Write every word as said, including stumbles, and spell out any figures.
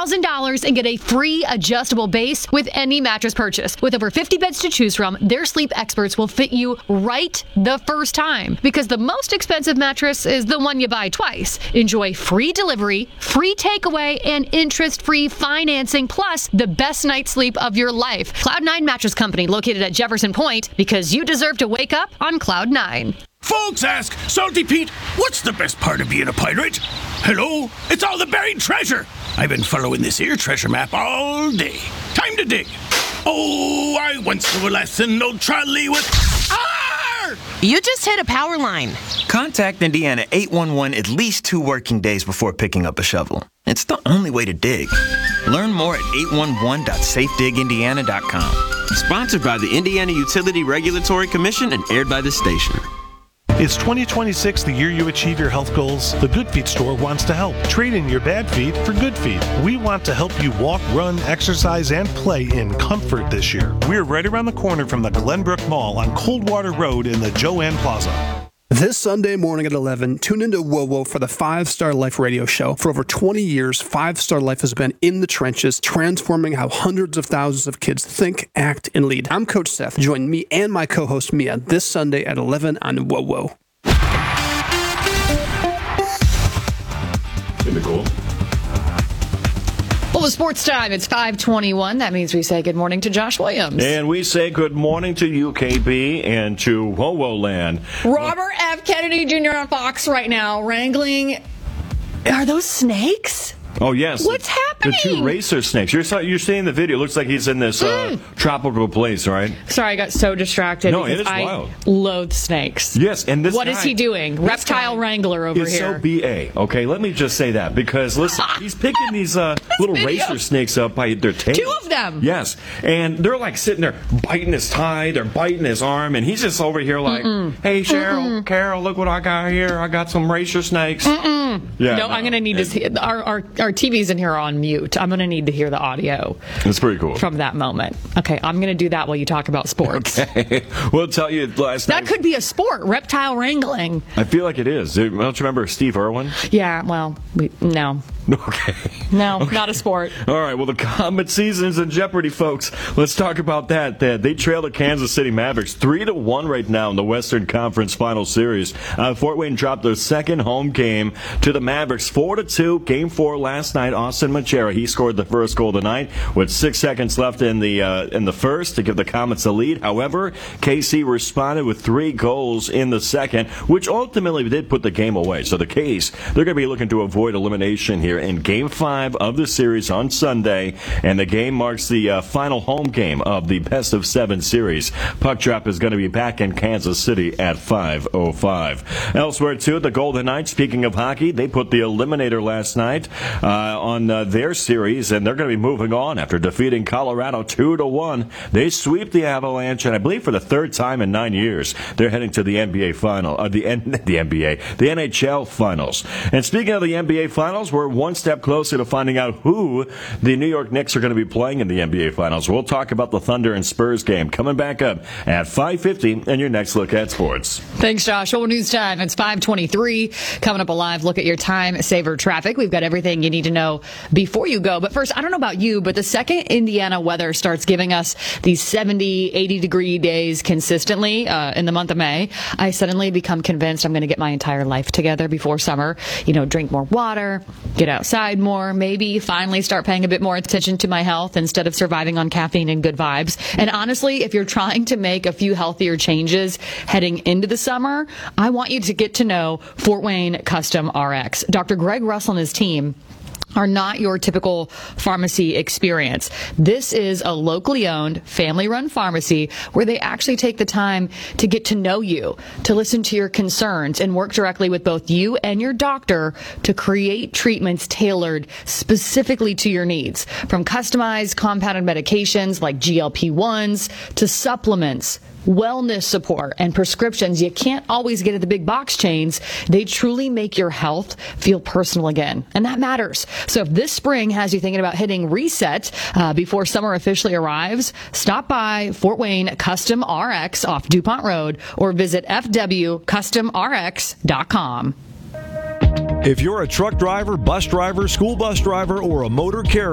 thousand dollars and get a free adjustable base with any mattress purchase. With over fifty beds to choose from, their sleep experts will fit you right the first time. Because the most expensive mattress is the one you buy twice. Enjoy free delivery, free takeaway, and interest-free financing, plus the best night's sleep of your life. Cloud nine Mattress Company, located at Jefferson Point, because you deserve to wake up on Cloud nine. Folks ask, Salty Pete, what's the best part of being a pirate? Hello, it's all the buried treasure. I've been following this here treasure map all day. Time to dig. Oh, I once knew a lesson, old trolley with... Arr! You just hit a power line. Contact Indiana eight one one at least two working days before picking up a shovel. It's the only way to dig. Learn more at eight one one dot safe dig indiana dot com. Sponsored by the Indiana Utility Regulatory Commission and aired by the station. Is twenty twenty-six the year you achieve your health goals? The Good Feet store wants to help. Trade in your bad feet for good feet. We want to help you walk, run, exercise, and play in comfort this year. We're right around the corner from the Glenbrook Mall on Coldwater Road in the Joanne Plaza. This Sunday morning at eleven, tune into WoWo for the Five Star Life radio show. For over twenty years, Five Star Life has been in the trenches, transforming how hundreds of thousands of kids think, act, and lead. I'm Coach Seth. Join me and my co-host Mia this Sunday at eleven on WoWo. Nicole. Well, it's sports time. It's five twenty-one. That means we say good morning to Josh Williams. And we say good morning to U K B and to WoWo Land. Robert F. Kennedy Junior on Fox right now, wrangling. Are those snakes? Oh, yes. What's happening? The two racer snakes. You're, you're seeing the video. It looks like he's in this uh, mm. tropical place, right? Sorry, I got so distracted. No, it is I wild. loathe snakes. Yes, and this What guy, is he doing? Reptile wrangler over is here. so B A, okay? Let me just say that, because, listen, he's picking these uh, little video. racer snakes up by their tails. Two of them. Yes, and they're, like, sitting there biting his thigh, they're biting his arm, and he's just over here like, Mm-mm. hey, Cheryl, Mm-mm. Carol, look what I got here. I got some racer snakes. Mm-mm. Yeah, no, no, I'm going to need and, to see our, our, our T Vs in here are on mute. I'm going to need to hear the audio. It's pretty cool. From that moment. Okay, I'm going to do that while you talk about sports. Okay. We'll tell you last That night. could be a sport, reptile wrangling. I feel like it is. Don't you remember Steve Irwin? Yeah, well, we, no. Okay. No, okay. Not a sport. All right, well, the Comet season is in jeopardy, folks. Let's talk about that. They trail the Kansas City Mavericks three to one right now in the Western Conference Final Series. Uh, Fort Wayne dropped their second home game to the Mavericks four to two. Game four last night, Austin Machera, he scored the first goal of the night with six seconds left in the uh, in the first to give the Comets a lead. However, K C responded with three goals in the second, which ultimately did put the game away. So the K's, they're going to be looking to avoid elimination here in Game five of the series on Sunday, and the game marks the uh, final home game of the best of seven series. Puck Drop is going to be back in Kansas City at five oh five. Elsewhere, too, the Golden Knights, speaking of hockey, they put the eliminator last night uh, on uh, their series, and they're going to be moving on after defeating Colorado two to one. They sweep the Avalanche, and I believe for the third time in nine years, they're heading to the N B A final, uh, the, N- the N B A, the N H L finals. And speaking of the N B A finals, we're one step closer to finding out who the New York Knicks are going to be playing in the N B A finals. We'll talk about the Thunder and Spurs game coming back up at five fifty and your next look at sports. Thanks, Josh. Well, news time. It's five twenty-three. Coming up a live look at your time saver traffic. We've got everything you need to know before you go. But first, I don't know about you, but the second Indiana weather starts giving us these seventy, eighty degree days consistently uh, in the month of May, I suddenly become convinced I'm going to get my entire life together before summer. You know, drink more water, get outside more, maybe finally start paying a bit more attention to my health instead of surviving on caffeine and good vibes. And honestly, if you're trying to make a few healthier changes heading into the summer, I want you to get to know Fort Wayne Custom R X. Doctor Greg Russell and his team are not your typical pharmacy experience. This is a locally owned, family-run pharmacy where they actually take the time to get to know you, to listen to your concerns, and work directly with both you and your doctor to create treatments tailored specifically to your needs. From customized compounded medications like G L P ones to supplements, wellness support, and prescriptions you can't always get at the big box chains, they truly make your health feel personal again. And that matters. So if this spring has you thinking about hitting reset uh, before summer officially arrives, stop by Fort Wayne Custom R X off DuPont Road or visit f w custom r x dot com. If you're a truck driver, bus driver, school bus driver, or a motor carrier,